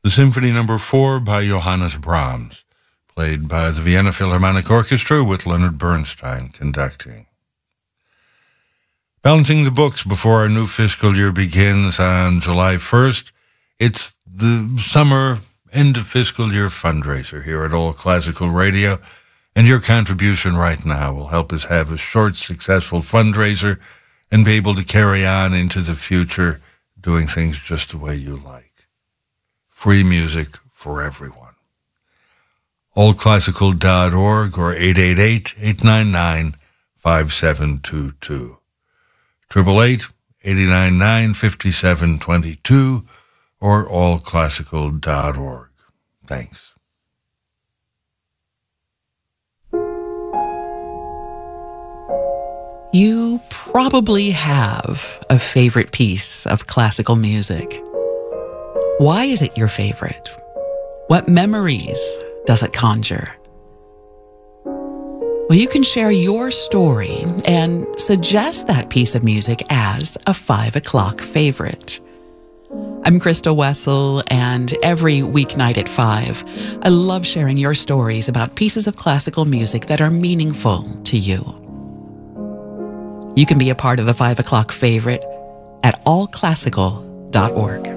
the Symphony No. 4 by Johannes Brahms, played by the Vienna Philharmonic Orchestra with Leonard Bernstein conducting. Balancing the books before our new fiscal year begins on July 1st, it's the summer end of fiscal year fundraiser here at All Classical Radio, and your contribution right now will help us have a short, successful fundraiser and be able to carry on into the future doing things just the way you like. Free music for everyone. allclassical.org or 888-899-5722. 888-899-5722 or allclassical.org. Thanks. You probably have a favorite piece of classical music. Why is it your favorite? What memories does it conjure? Well, you can share your story and suggest that piece of music as a 5 o'clock favorite. I'm Krista Wessel, and every weeknight at 5, I love sharing your stories about pieces of classical music that are meaningful to you. You can be a part of the 5 o'clock favorite at allclassical.org.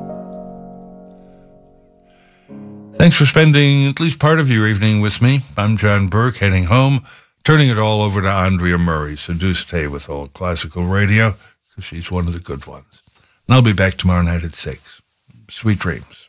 Thanks for spending at least part of your evening with me. I'm John Burke, heading home, turning it all over to Andrea Murray. So do stay with All Classical Radio, because she's one of the good ones. And I'll be back tomorrow night at 6. Sweet dreams.